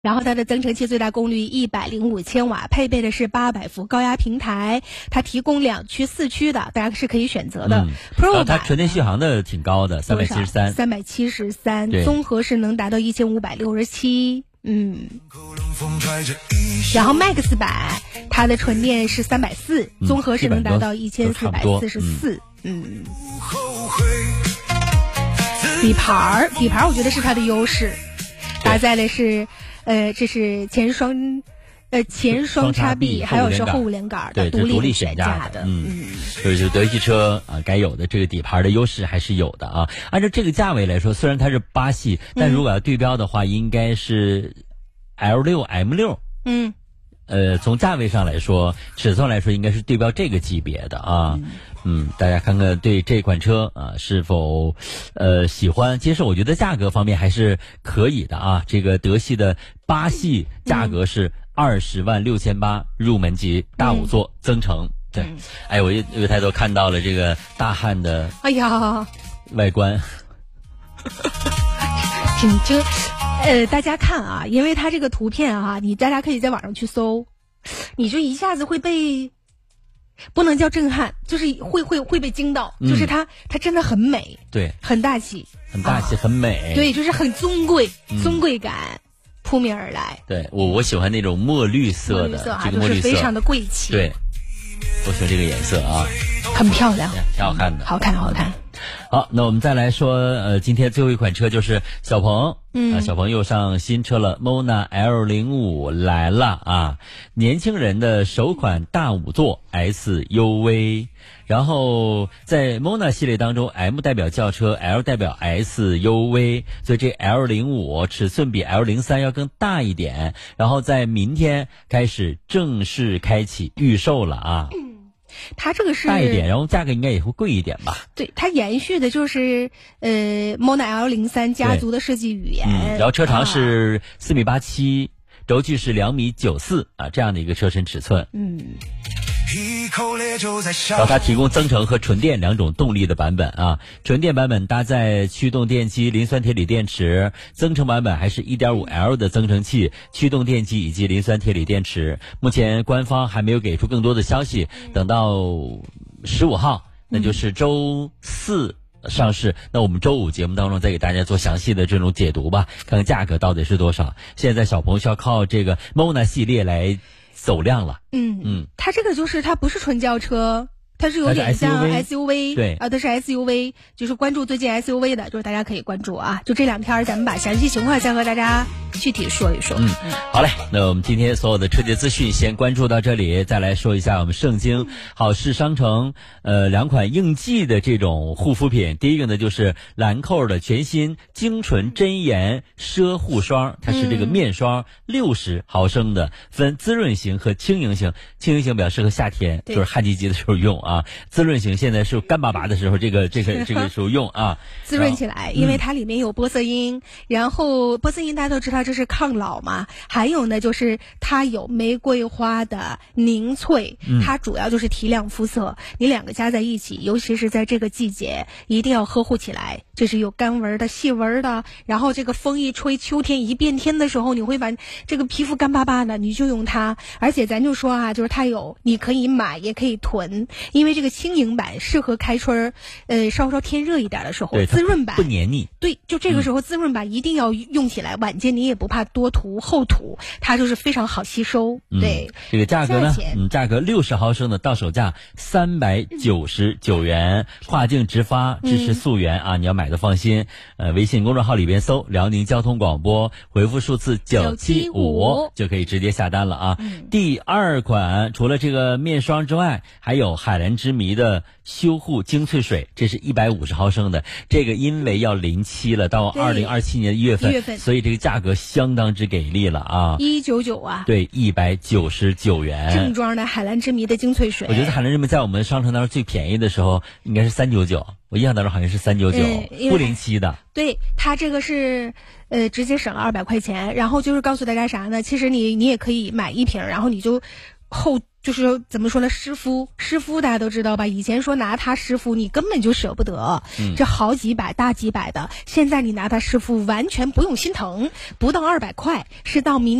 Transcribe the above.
然后它的增程器最大功率105千瓦，配备的是800伏高压平台，它提供2驱4驱的，大家是可以选择的。Pro 版它纯电续航的挺高的，373， 综合是能达到1567。然后 Max 版它的纯电是340，综合是能达到1444。底盘我觉得是它的优势，搭载的是这是前双叉臂，还有是后5连杆的独立悬架的。 就是德系车啊该有的这个底盘的优势还是有的啊。按照这个价位来说，虽然它是8系，但如果要对标的话，应该是 L6 M6。从价位上来说，尺寸来说，应该是对标这个级别的啊。大家看看对这款车啊是否喜欢接受？我觉得价格方面还是可以的啊。这个德系的8系价格是206800入门级大5座增程。对，我一抬头看到了这个大汉的外观。 你这大家看啊，因为它这个图片啊，大家可以在网上去搜，你就一下子会被，不能叫震撼，就是会被惊到，就是它真的很美， 对， 很大气， 很美， 对，就是很尊贵，尊贵感扑面而来。 对，我喜欢那种墨绿色的，这个墨绿色就是非常的贵气。 对，我喜欢这个颜色啊， 很漂亮， 挺好看的， 好看。 好，那我们再来说，今天最后一款车就是小鹏，小鹏又上新车了 ，Mona L05 来了啊，年轻人的首款大5座 SUV。然后在 Mona 系列当中 ，M 代表轿车 ，L 代表 SUV， 所以这 L05 尺寸比 L03 要更大一点。然后在明天开始正式开启预售了啊。 它这个是大一点，然后价格应该也会贵一点吧？ 对，它延续的就是Mona L03 家族的设计语言。 然后车长是4.87米，轴距是2.94米啊，这样的一个车身尺寸。然后它提供增程和纯电2种动力的版本啊，纯电版本搭载驱动电机、磷酸铁锂电池，增程版本还是 1.5L 的增程器、驱动电机以及磷酸铁锂电池。目前官方还没有给出更多的消息，等到15号，那就是周4上市，那我们周5节目当中再给大家做详细的这种解读吧，看看价格到底是多少。现在小鹏需要靠这个 Mona 系列来走量了。 它这个就是它不是纯轿车，它是有点像 SUV， 对它是 SUV， 就是关注最近 SUV 的，就是大家可以关注啊。就这2天咱们把详细情况再和大家具体说一说。 好嘞，那我们今天所有的车节资讯先关注到这里，再来说一下我们盛京好事商城2款应季的这种护肤品。第一个呢就是兰蔻的全新精纯真颜奢护霜，它是这个面霜，60毫升的，分滋润型和轻盈型。轻盈型比较适合夏天，就是旱季的时候用啊。滋润型现在是干巴巴的时候，这个时候用啊， 滋润起来，因为它里面有玻色因，然后玻色因大家都知道这是抗老嘛，还有呢就是它有玫瑰花的凝萃，它主要就是提亮肤色。你2个加在一起，尤其是在这个季节，一定要呵护起来。就是有干纹的、细纹的，然后这个风一吹，秋天一变天的时候，你会把这个皮肤干巴巴的，你就用它。而且咱就说啊，就是它有，你可以买也可以囤，因为这个轻盈版适合开春稍稍天热一点的时候，滋润版不黏腻。 对，就这个时候滋润版一定要用起来，晚间你也不怕多涂厚涂，它就是非常好吸收。对， 这个价格呢，价格60毫升的到手价399元，跨境直发，支持溯源啊，你要买的放心。微信公众号里边搜辽宁交通广播，回复数字975就可以直接下单了啊。第2款除了这个面霜之外，还有海蓝之谜的修护精粹水，这是150毫升的，这个因为要临期了，到2027年1月份，所以这个价格相当之给力了啊 ，199啊， 对，199元， 正装的海蓝之谜的精粹水。 我觉得海蓝之谜在我们商城当中最便宜的时候应该是399，我印象当中好像是399，不临期的。 对，它这个是直接省了200块钱，然后就是告诉大家啥呢？其实你也可以买1瓶，然后你就就是怎么说呢，湿敷大家都知道吧，以前说拿它湿敷你根本就舍不得，这好几百大几百的，现在你拿它湿敷完全不用心疼，不到200块，是到明